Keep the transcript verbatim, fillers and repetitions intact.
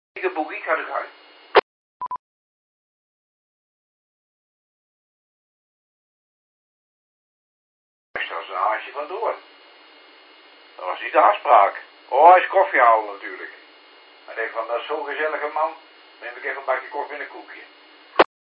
Ik boekie, ik ga de gang. Er was een haasje vandoor. Dat was niet de afspraak. Oh, hij is koffie halen natuurlijk. Hij denkt van, dat is zo'n gezellige man. Neem ik even een bakje koffie en een koekje.